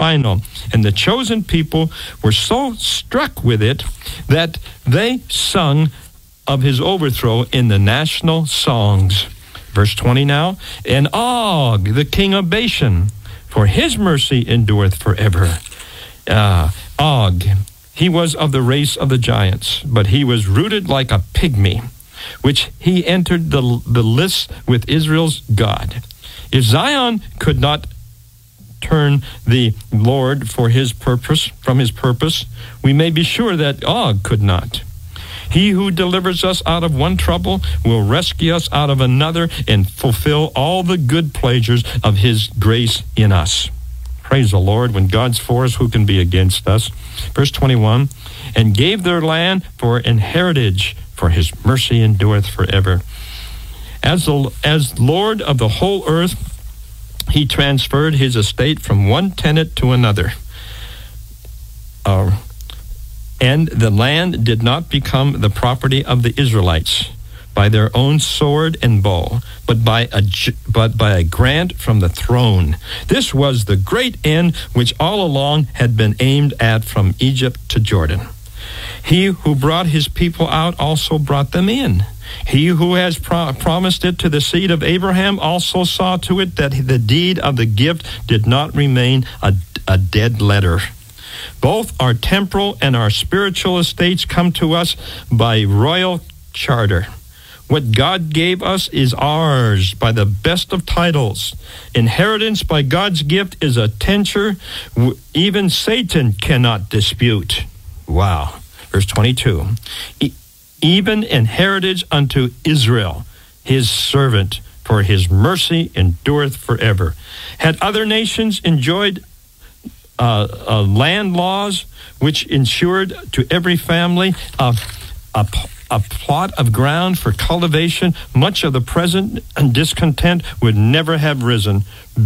final. And the chosen people were so struck with it that they sung of his overthrow in the national songs. Verse 20 now. And Og, the king of Bashan, for his mercy endureth forever. Og, he was of the race of the giants, but he was rooted like a pygmy, which he entered the lists with Israel's God. If Zion could not turn the Lord from his purpose, we may be sure that Og could not. He who delivers us out of one trouble will rescue us out of another and fulfill all the good pleasures of his grace in us. Praise the Lord. When God's for us, who can be against us? Verse 21, and gave their land for an heritage, for his mercy endureth forever. As Lord of the whole earth, he transferred his estate from one tenant to another. And the land did not become the property of the Israelites by their own sword and bow, but by a grant from the throne. This was the great end which all along had been aimed at from Egypt to Jordan. He who brought his people out also brought them in. He who has promised it to the seed of Abraham also saw to it that the deed of the gift did not remain a dead letter. Both our temporal and our spiritual estates come to us by royal charter. What God gave us is ours by the best of titles. Inheritance by God's gift is a tenure even Satan cannot dispute. Wow. Verse 22. Even inheritage unto Israel, his servant, for his mercy endureth forever. Had other nations enjoyed land laws which ensured to every family a plot of ground for cultivation, much of the present discontent would never have risen.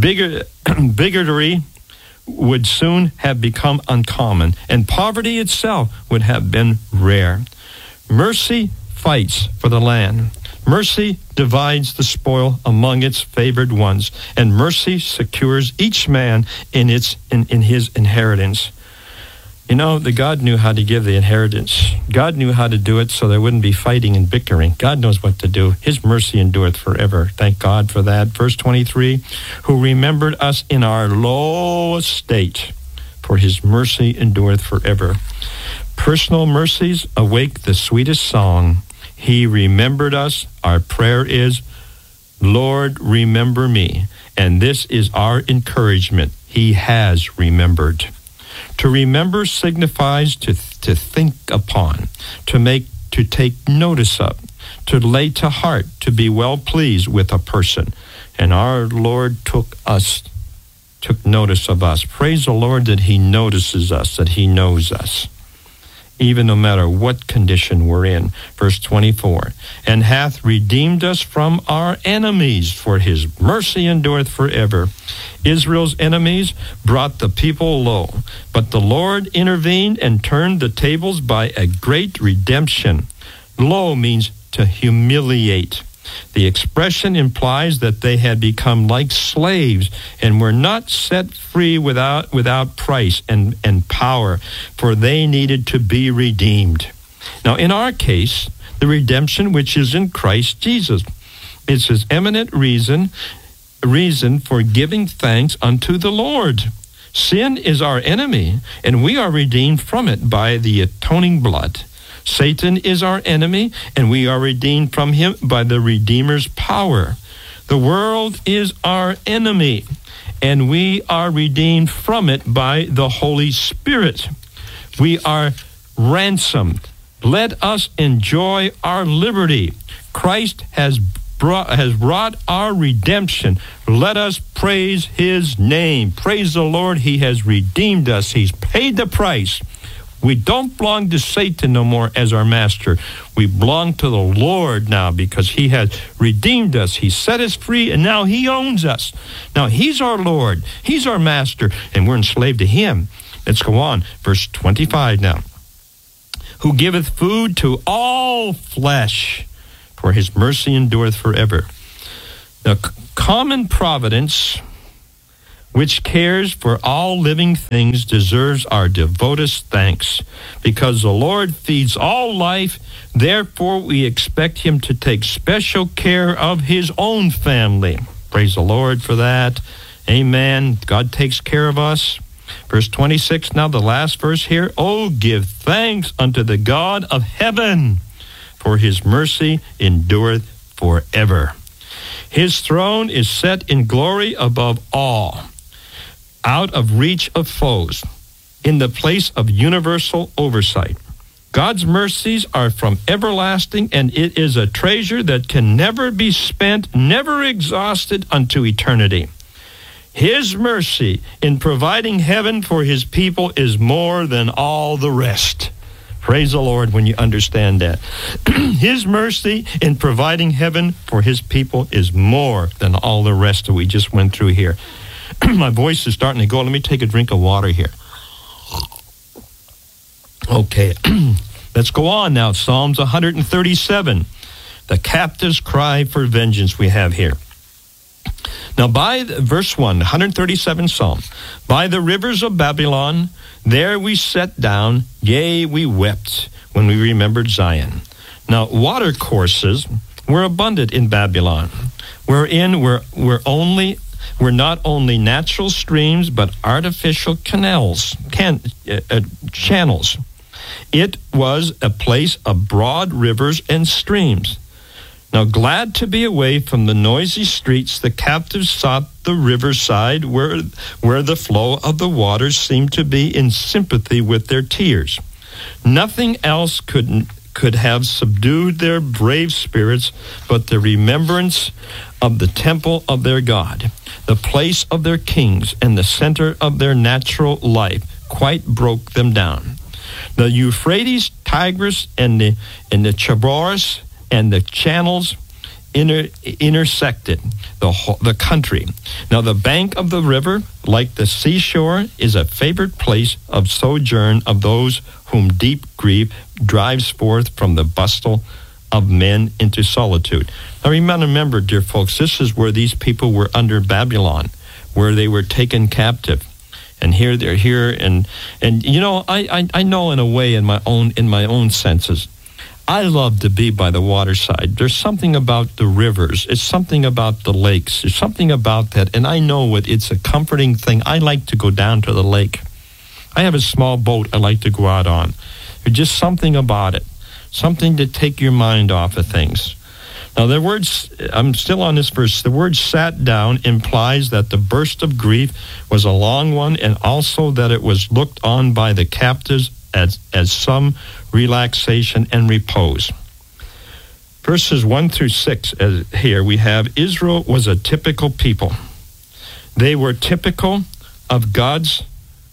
Bigotry would soon have become uncommon, and poverty itself would have been rare. Mercy fights for the land. Mercy divides the spoil among its favored ones, and mercy secures each man in his inheritance. You know, the God knew how to give the inheritance. God knew how to do it so there wouldn't be fighting and bickering. God knows what to do. His mercy endureth forever. Thank God for that. Verse 23, who remembered us in our low estate, for his mercy endureth forever. Personal mercies awake the sweetest song. He remembered us. Our prayer is, Lord, remember me. And this is our encouragement. He has remembered. To remember signifies to think upon, to take notice of, to lay to heart, to be well pleased with a person. And our Lord took notice of us. Praise the Lord that he notices us, that he knows us, even no matter what condition we're in. Verse 24, and hath redeemed us from our enemies, for his mercy endureth forever. Israel's enemies brought the people low, but the Lord intervened and turned the tables by a great redemption. Low means to humiliate. The expression implies that they had become like slaves and were not set free without price and power, for they needed to be redeemed. Now, in our case, the redemption which is in Christ Jesus, it's his eminent reason for giving thanks unto the Lord. Sin is our enemy, and we are redeemed from it by the atoning blood. Satan is our enemy, and we are redeemed from him by the Redeemer's power. The world is our enemy, and we are redeemed from it by the Holy Spirit. We are ransomed. Let us enjoy our liberty. Christ has wrought our redemption. Let us praise his name. Praise the Lord. He has redeemed us. He's paid the price. We don't belong to Satan no more as our master. We belong to the Lord now because he has redeemed us. He set us free, and now he owns us. Now he's our Lord. He's our master, and we're enslaved to him. Let's go on. Verse 25 now. Who giveth food to all flesh, for his mercy endureth forever. Now, common providence which cares for all living things, deserves our devoted thanks. Because the Lord feeds all life, therefore we expect him to take special care of his own family. Praise the Lord for that. Amen. God takes care of us. Verse 26, now the last verse here. Oh, give thanks unto the God of heaven, for his mercy endureth forever. His throne is set in glory above all, out of reach of foes, in the place of universal oversight. God's mercies are from everlasting, and it is a treasure that can never be spent, never exhausted unto eternity. His mercy in providing heaven for his people is more than all the rest. Praise the Lord when you understand that. His mercy in providing heaven for his people is more than all the rest that we just went through here. My voice is starting to go. Let me take a drink of water here. Okay, let's go on now. Psalms 137. The captive's cry for vengeance we have here. Now, verse 1, 137 Psalm. By the rivers of Babylon, there we sat down, yea, we wept when we remembered Zion. Now, water courses were abundant in Babylon, wherein were not only natural streams, but artificial channels. It was a place of broad rivers and streams. Now, glad to be away from the noisy streets, the captives sought the riverside where the flow of the waters seemed to be in sympathy with their tears. Nothing else could have subdued their brave spirits but the remembrance of the temple of their God, the place of their kings, and the center of their natural life quite broke them down. The Euphrates, Tigris, and the Chaboris, and the channels intersected the country. Now the bank of the river, like the seashore, is a favorite place of sojourn of those whom deep grief drives forth from the bustle of men into solitude. Now remember, dear folks, this is where these people were under Babylon, where they were taken captive. And here they're here, and you know, I know in a way in my own senses, I love to be by the waterside. There's something about the rivers. It's something about the lakes. There's something about that, and I know it's a comforting thing. I like to go down to the lake. I have a small boat I like to go out on. There's just something about it, something to take your mind off of things. Now, the words, I'm still on this verse, the word sat down implies that the burst of grief was a long one, and also that it was looked on by the captives as some relaxation and repose. Verses 1 through 6 here we have, Israel was a typical people. They were typical of God's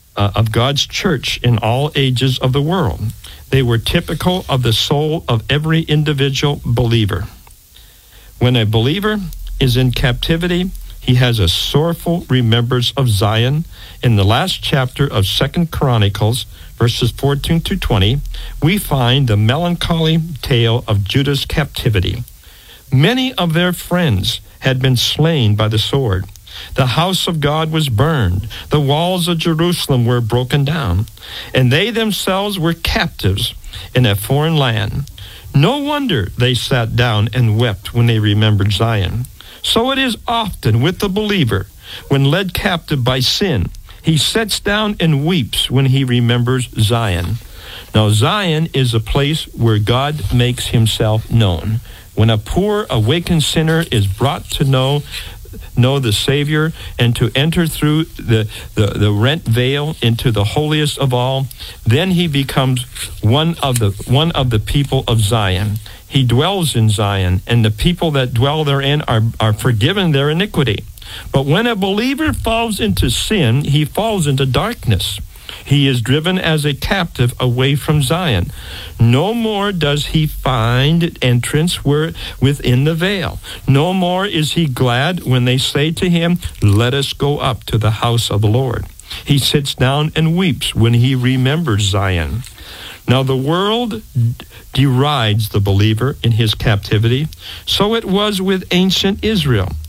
church in all ages of the world. They were typical of the soul of every individual believer. When a believer is in captivity, he has a sorrowful remembrance of Zion. In the last chapter of 2 Chronicles, verses 14 to 20, we find the melancholy tale of Judah's captivity. Many of their friends had been slain by the sword. The house of God was burned. The walls of Jerusalem were broken down. And they themselves were captives in a foreign land. No wonder they sat down and wept when they remembered Zion. So it is often with the believer when led captive by sin. He sits down and weeps when he remembers Zion. Now, Zion is a place where God makes himself known. When a poor, awakened sinner is brought to know the Savior and to enter through the rent veil into the holiest of all, then he becomes one of the people of Zion. He dwells in Zion, and the people that dwell therein are forgiven their iniquity. But when a believer falls into sin, he falls into darkness. He is driven as a captive away from Zion. No more does he find entrance within the veil. No more is he glad when they say to him, "Let us go up to the house of the Lord." He sits down and weeps when he remembers Zion. Now the world derides the believer in his captivity. So it was with ancient Israel.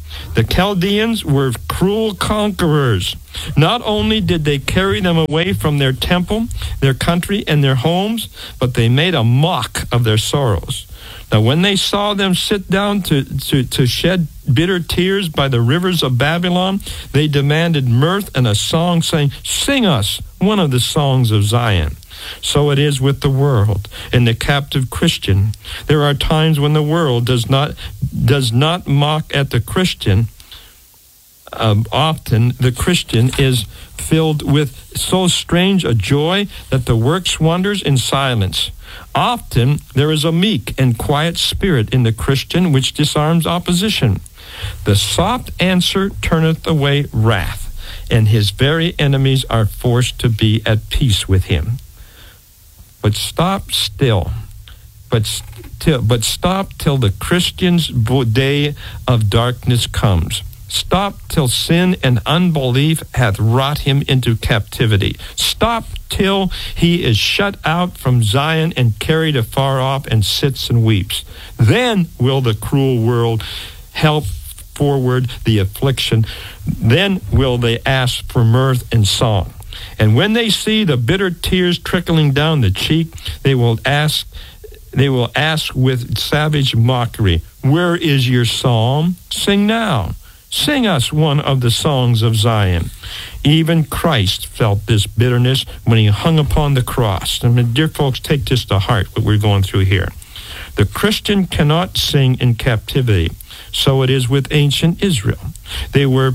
The Chaldeans were cruel conquerors. Not only did they carry them away from their temple, their country, and their homes, but they made a mock of their sorrows. Now, when they saw them sit down to shed bitter tears by the rivers of Babylon, they demanded mirth and a song, saying, "Sing us one of the songs of Zion." So it is with the world and the captive Christian. There are times when the world does not mock at the Christian. Often the Christian is filled with so strange a joy that the works wonders in silence. Often there is a meek and quiet spirit in the Christian which disarms opposition. The soft answer turneth away wrath, and his very enemies are forced to be at peace with him. But stop still. But stop till the Christian's day of darkness comes. Stop till sin and unbelief hath wrought him into captivity. Stop till he is shut out from Zion and carried afar off and sits and weeps. Then will the cruel world help forward the affliction. Then will they ask for mirth and song. And when they see the bitter tears trickling down the cheek, they will ask with savage mockery, "Where is your psalm? Sing now. Sing us one of the songs of Zion." Even Christ felt this bitterness when he hung upon the cross. I mean, dear folks, take this to heart, what we're going through here. The Christian cannot sing in captivity. So it is with ancient Israel. They were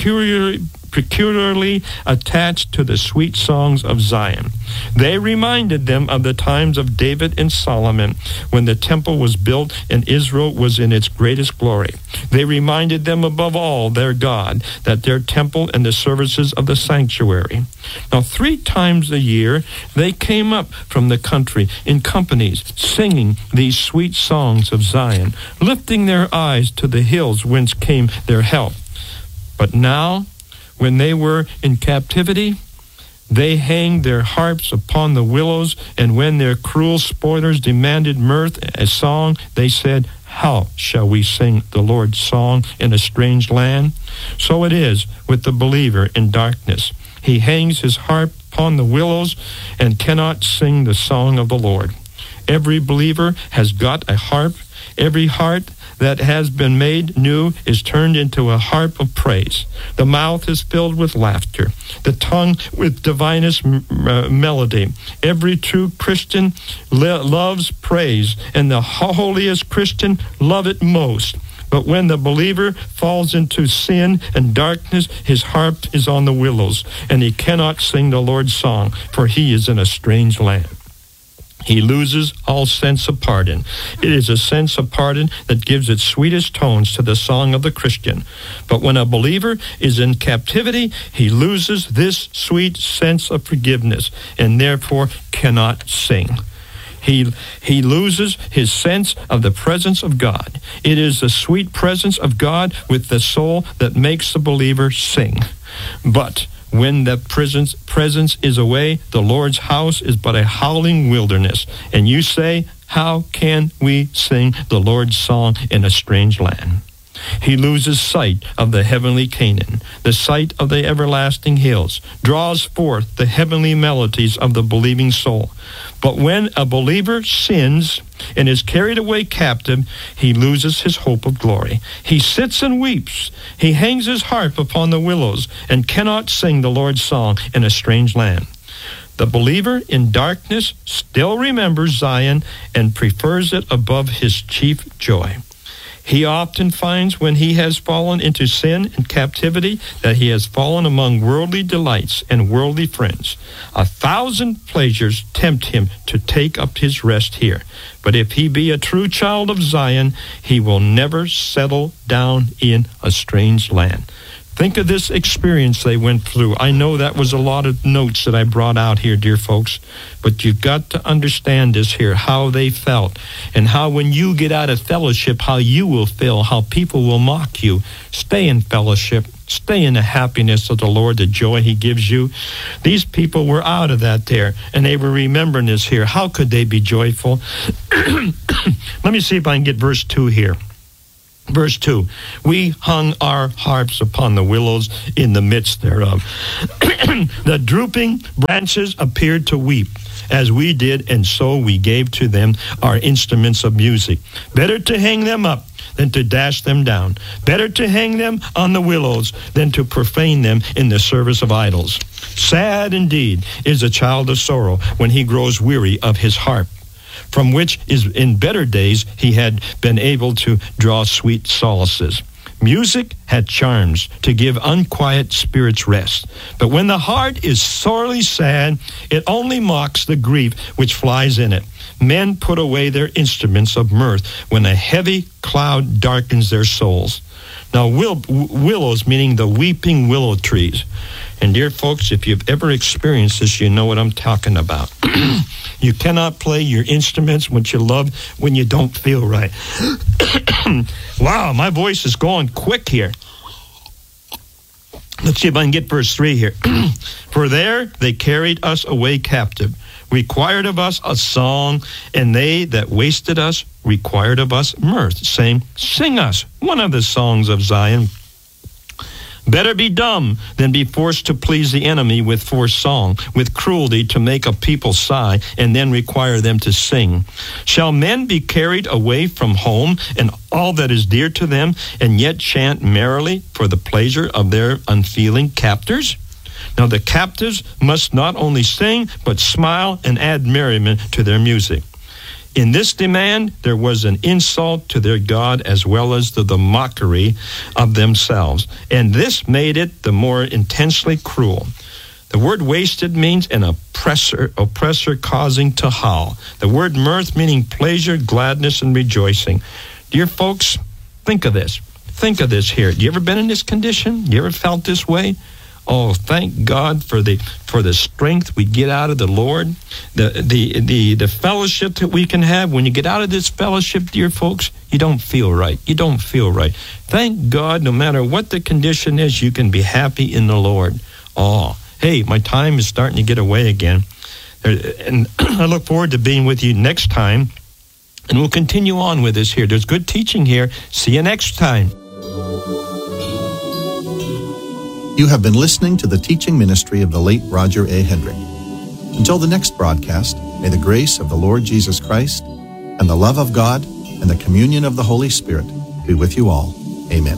peculiarly attached to the sweet songs of Zion. They reminded them of the times of David and Solomon when the temple was built and Israel was in its greatest glory. They reminded them above all their God, that their temple and the services of the sanctuary. Now 3 times a year they came up from the country in companies, singing these sweet songs of Zion, lifting their eyes to the hills whence came their help. But now, when they were in captivity, they hanged their harps upon the willows, and when their cruel spoilers demanded mirth, a song, they said, "How shall we sing the Lord's song in a strange land?" So it is with the believer in darkness. He hangs his harp upon the willows and cannot sing the song of the Lord. Every believer has got a harp. Every heart that has been made new is turned into a harp of praise. The mouth is filled with laughter, the tongue with divinest melody. Every true Christian loves praise, and the holiest Christian love it most. But when the believer falls into sin and darkness, his harp is on the willows, and he cannot sing the Lord's song, for he is in a strange land. He loses all sense of pardon. It is a sense of pardon that gives its sweetest tones to the song of the Christian. But when a believer is in captivity, he loses this sweet sense of forgiveness and therefore cannot sing. He loses his sense of the presence of God. It is the sweet presence of God with the soul that makes the believer sing. But when the presence is away, the Lord's house is but a howling wilderness. And you say, how can we sing the Lord's song in a strange land? He loses sight of the heavenly Canaan, the sight of the everlasting hills, draws forth the heavenly melodies of the believing soul. But when a believer sins and is carried away captive, he loses his hope of glory. He sits and weeps. He hangs his harp upon the willows and cannot sing the Lord's song in a strange land. The believer in darkness still remembers Zion and prefers it above his chief joy. He often finds when he has fallen into sin and captivity that he has fallen among worldly delights and worldly friends. 1,000 pleasures tempt him to take up his rest here. But if he be a true child of Zion, he will never settle down in a strange land. Think of this experience they went through. I know that was a lot of notes that I brought out here, dear folks, but you've got to understand this here, how they felt, and how when you get out of fellowship, how you will feel, how people will mock you. Stay in fellowship. Stay in the happiness of the Lord, the joy he gives you. These people were out of that there, and they were remembering this here. How could they be joyful? Let me see if I can get verse 2 here. Verse 2, we hung our harps upon the willows in the midst thereof. The drooping branches appeared to weep, as we did, and so we gave to them our instruments of music. Better to hang them up than to dash them down. Better to hang them on the willows than to profane them in the service of idols. Sad indeed is a child of sorrow when he grows weary of his harp, from which is in better days he had been able to draw sweet solaces. Music had charms to give unquiet spirits rest. But when the heart is sorely sad, it only mocks the grief which flies in it. Men put away their instruments of mirth when a heavy cloud darkens their souls. Now, willows, meaning the weeping willow trees. And dear folks, if you've ever experienced this, you know what I'm talking about. You cannot play your instruments which you love when you don't feel right. Wow, my voice is going quick here. Let's see if I can get verse 3 here. For there they carried us away captive, required of us a song, and they that wasted us required of us mirth, saying, sing us one of the songs of Zion. Better be dumb than be forced to please the enemy with forced song, with cruelty to make a people sigh, and then require them to sing. Shall men be carried away from home and all that is dear to them, and yet chant merrily for the pleasure of their unfeeling captors? Now the captives must not only sing, but smile and add merriment to their music. In this demand, there was an insult to their God as well as to the mockery of themselves. And this made it the more intensely cruel. The word wasted means an oppressor causing to howl. The word mirth meaning pleasure, gladness, and rejoicing. Dear folks, think of this. Think of this here. You ever been in this condition? You ever felt this way? Oh, thank God for the strength we get out of the Lord, the fellowship that we can have. When you get out of this fellowship, dear folks, you don't feel right. You don't feel right. Thank God, no matter what the condition is, you can be happy in the Lord. Oh, hey, my time is starting to get away again. And I look forward to being with you next time. And we'll continue on with this here. There's good teaching here. See you next time. You have been listening to the teaching ministry of the late Roger A. Hendrick. Until the next broadcast, may the grace of the Lord Jesus Christ and the love of God and the communion of the Holy Spirit be with you all. Amen.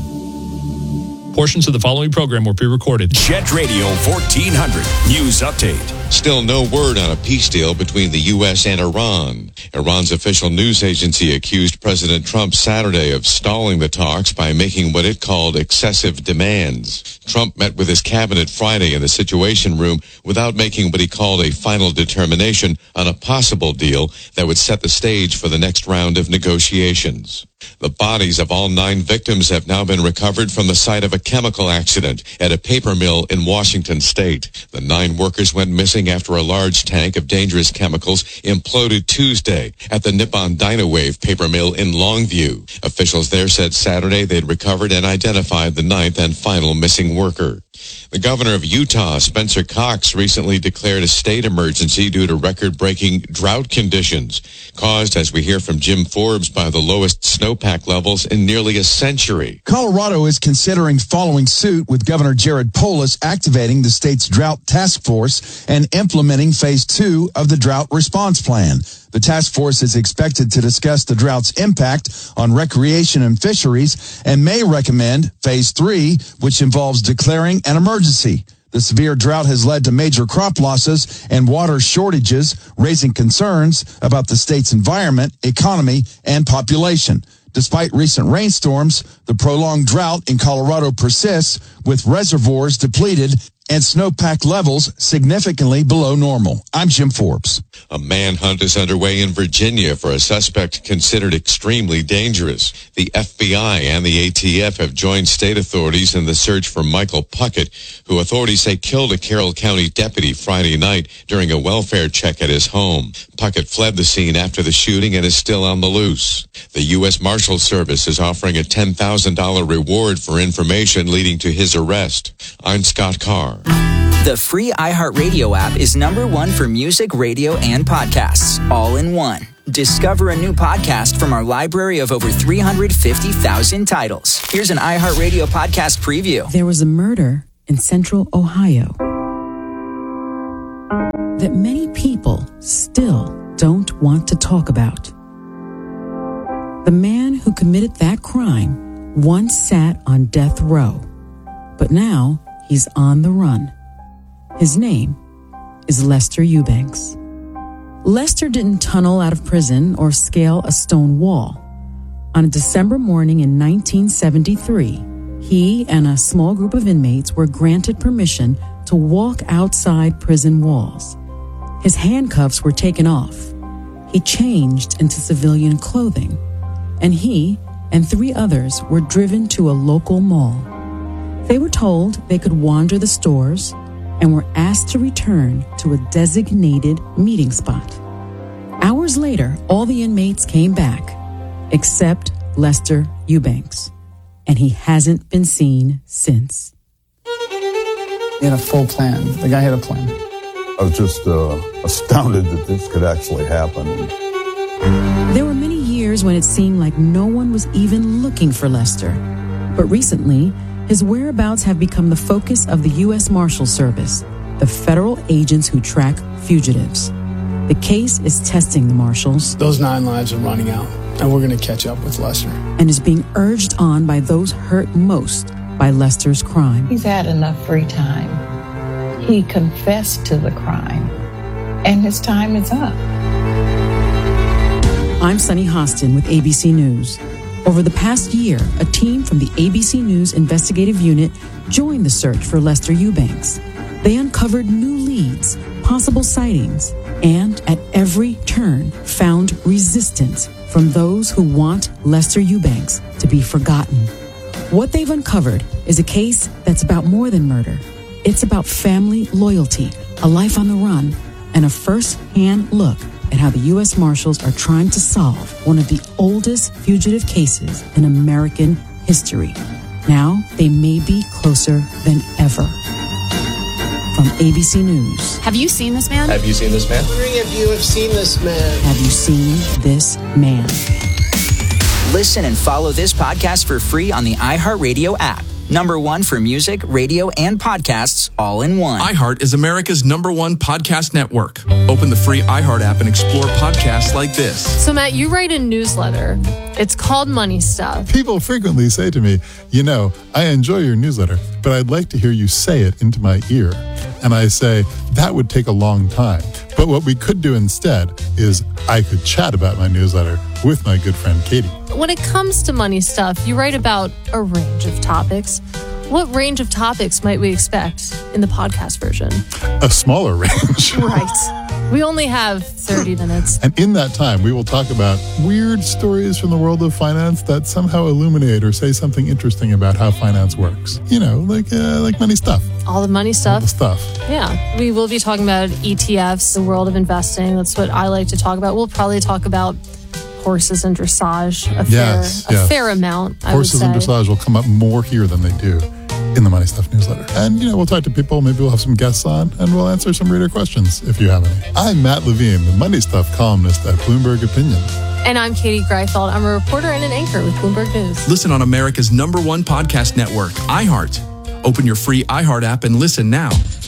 Portions of the following program were pre-recorded. Jet Radio 1400 News Update. Still no word on a peace deal between the U.S. and Iran. Iran's official news agency accused President Trump Saturday of stalling the talks by making what it called excessive demands. Trump met with his cabinet Friday in the Situation Room without making what he called a final determination on a possible deal that would set the stage for the next round of negotiations. The bodies of all 9 victims have now been recovered from the site of a chemical accident at a paper mill in Washington state. The 9 workers went missing after a large tank of dangerous chemicals imploded Tuesday at the Nippon Dynawave paper mill in Longview. Officials there said Saturday they'd recovered and identified the 9th and final missing worker. The governor of Utah, Spencer Cox, recently declared a state emergency due to record-breaking drought conditions, caused, as we hear from Jim Forbes, by the lowest snowpack levels in nearly a century. Colorado is considering following suit, with Governor Jared Polis activating the state's drought task force and implementing Phase 2 of the drought response plan. The task force is expected to discuss the drought's impact on recreation and fisheries and may recommend Phase 3, which involves declaring an emergency. The severe drought has led to major crop losses and water shortages, raising concerns about the state's environment, economy, and population. Despite recent rainstorms, the prolonged drought in Colorado persists, with reservoirs depleted and snowpack levels significantly below normal. I'm Jim Forbes. A manhunt is underway in Virginia for a suspect considered extremely dangerous. The FBI and the ATF have joined state authorities in the search for Michael Puckett, who authorities say killed a Carroll County deputy Friday night during a welfare check at his home. Puckett fled the scene after the shooting and is still on the loose. The U.S. Marshal Service is offering a $10,000 reward for information leading to his arrest. I'm Scott Carr. The free iHeartRadio app is #1 for music, radio, and podcasts, all in one. Discover a new podcast from our library of over 350,000 titles. Here's an iHeartRadio podcast preview. There was a murder in Central Ohio that many people still don't want to talk about. The man who committed that crime once sat on death row, but now he's on the run. His name is Lester Eubanks. Lester didn't tunnel out of prison or scale a stone wall. On a December morning in 1973, he and a small group of inmates were granted permission to walk outside prison walls. His handcuffs were taken off. He changed into civilian clothing, and he and 3 others were driven to a local mall. They were told they could wander the stores and were asked to return to a designated meeting spot. Hours later, all the inmates came back, except Lester Eubanks, and he hasn't been seen since. He had a full plan. The guy had a plan. I was just astounded that this could actually happen. There were many years when it seemed like no one was even looking for Lester. But recently, his whereabouts have become the focus of the U.S. Marshals Service, the federal agents who track fugitives. The case is testing the Marshals. Those 9 lives are running out, and we're going to catch up with Lester. And is being urged on by those hurt most by Lester's crime. He's had enough free time. He confessed to the crime, and his time is up. I'm Sunny Hostin with ABC News. Over the past year, a team from the ABC News investigative unit joined the search for Lester Eubanks. They uncovered new leads, possible sightings, and at every turn found resistance from those who want Lester Eubanks to be forgotten. What they've uncovered is a case that's about more than murder. It's about family loyalty, a life on the run, and a first-hand look at how the U.S. Marshals are trying to solve one of the oldest fugitive cases in American history. Now, they may be closer than ever. From ABC News. Have you seen this man? Have you seen this man? I'm wondering if you have seen this man. Have you seen this man? Listen and follow this podcast for free on the iHeartRadio app. #1 for music, radio, and podcasts all in one. iHeart is America's #1 podcast network. Open the free iHeart app and explore podcasts like this. So, Matt, you write a newsletter. It's called Money Stuff. People frequently say to me, you know, I enjoy your newsletter, but I'd like to hear you say it into my ear. And I say, that would take a long time. But what we could do instead is I could chat about my newsletter with my good friend Katie. When it comes to Money Stuff, you write about a range of topics. What range of topics might we expect in the podcast version? A smaller range. Right. We only have 30 minutes. And in that time, we will talk about weird stories from the world of finance that somehow illuminate or say something interesting about how finance works. You know, like money stuff. All the money stuff. All the stuff. Yeah. We will be talking about ETFs, the world of investing. That's what I like to talk about. We'll probably talk about horses and dressage a fair amount, I would say. Horses and dressage will come up more here than they do in the Money Stuff newsletter. And, you know, we'll talk to people, maybe we'll have some guests on, and we'll answer some reader questions if you have any. I'm Matt Levine, the Money Stuff columnist at Bloomberg Opinion. And I'm Katie Greifeld. I'm a reporter and an anchor with Bloomberg News. Listen on America's #1 podcast network, iHeart. Open your free iHeart app and listen now.